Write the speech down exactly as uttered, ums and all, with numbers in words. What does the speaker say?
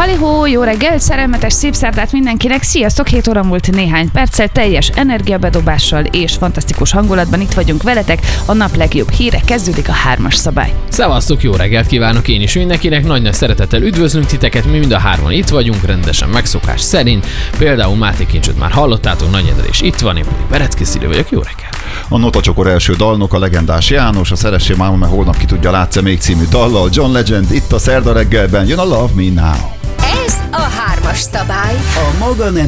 Halihó, jó reggelt, szerelmetes szép szerdát mindenkinek. Sziasztok, hét óra múlt néhány perccel, teljes energiabedobással és fantasztikus hangulatban itt vagyunk veletek. A nap legjobb híre, kezdődik a hármas szabály. Szevasztok, jó reggelt kívánok én is mindenkinek, nagy-nagy szeretettel üdvözlünk titeket, mi mind a hárman itt vagyunk, rendesen megszokás szerint. Például Máté Kincsöt már hallottátok, Nagy Endre is itt van, én pedig Berecki Szili vagyok, jó reggelt. A Notacsokor első dalnok a legendás János, a Szeressé Máma, mert holnap ki tudja látsz még című dallal. John Legend itt a szerda reggelben, jön a Love Me Now. Ez a hármas szabály. A maga nem